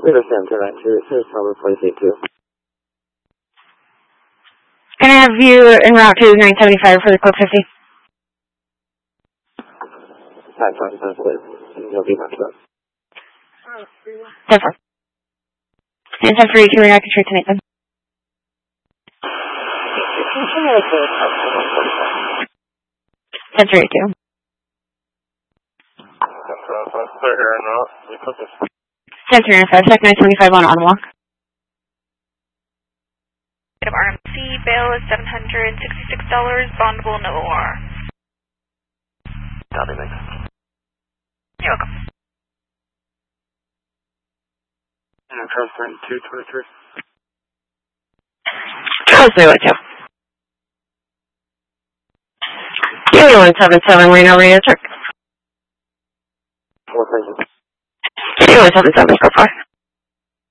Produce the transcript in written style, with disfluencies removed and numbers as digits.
We understand, Turn 2. As soon as Thomas plays A2. Can I have you en route to 975 for the code 50? That's fine, please. You'll be much better. That's fine. And 1032, we're not straight to Nathan. 1032. They're here and out. 1035, check 975 on walk. RMC bail is $766, bondable, no OR. Copy, thanks. You're welcome. And transfer 223. Transfer with you. Give me 177, Reno, radio check. 4,000. Give me 177, so far.